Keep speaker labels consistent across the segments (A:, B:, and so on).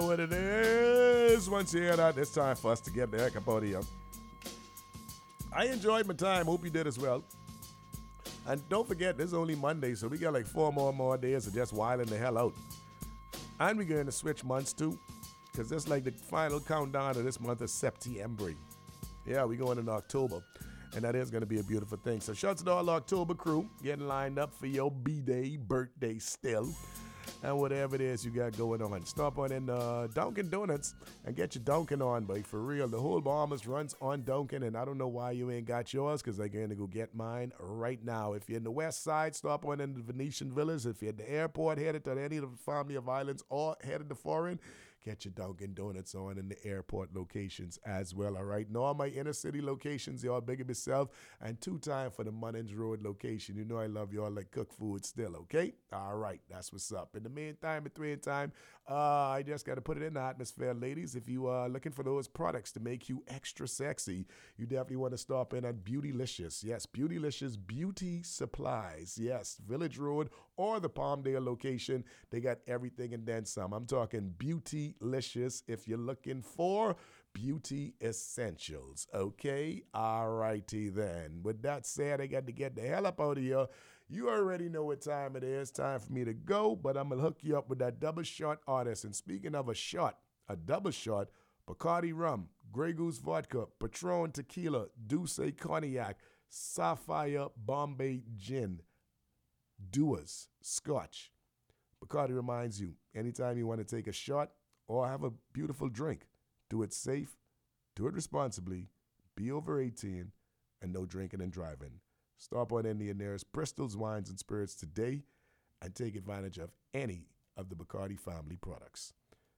A: what it is. Once you hear that, it's time for us to get the heck up out of here. I enjoyed my time. Hope you did as well. And don't forget, this is only Monday, so we got like 4 more days of just wilding the hell out. And we're going to switch months too, because that's like the final countdown of this month of September. Yeah, we're going in October, and that is going to be a beautiful thing. So shouts to all October crew getting lined up for your B-Day, birthday still, and whatever it is you got going on. Stop on in Dunkin' Donuts and get your Dunkin' on, boy. For real, the whole Bahamas runs on Dunkin', and I don't know why you ain't got yours, because I'm going to go get mine right now. If you're in the west side, stop on in the Venetian Villas. If you're at the airport, headed to any of the family of islands, or headed to foreign, get your Dunkin' Donuts on in the airport locations as well, all right? Now, all my inner city locations, y'all big of yourself, and 2 time for the Munnins Road location. You know I love y'all like cook food still, okay? All right, that's what's up. In the meantime, between time, I just got to put it in the atmosphere, ladies. If you are looking for those products to make you extra sexy, you definitely want to stop in at Beautylicious. Yes, Beautylicious Beauty Supplies. Yes, Village Road or the Palmdale location. They got everything and then some. I'm talking Beautylicious if you're looking for beauty essentials. Okay? All righty then. With that said, I got to get the hell up out of here. You already know what time it is. Time for me to go, but I'm going to hook you up with that double shot artist. And speaking of a double shot, Bacardi rum, Grey Goose vodka, Patron tequila, Douce cognac, Sapphire Bombay gin, Dewar's scotch. Bacardi reminds you, anytime you want to take a shot or have a beautiful drink, do it safe, do it responsibly, be over 18, and no drinking and driving. Stop on in the nearest Bristol's Wines and Spirits today and take advantage of any of the Bacardi family products.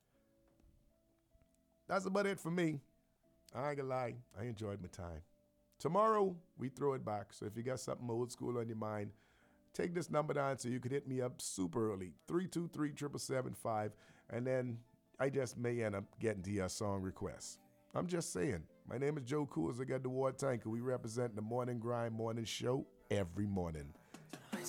A: That's about it for me. I ain't gonna lie, I enjoyed my time. Tomorrow, we throw it back. So if you got something old school on your mind, take this number down so you could hit me up super early, 323-775, and then I just may end up getting to your song requests. I'm just saying. My name is Joe Cool. I got the War Tanker. We represent the Morning Grind Morning Show every morning.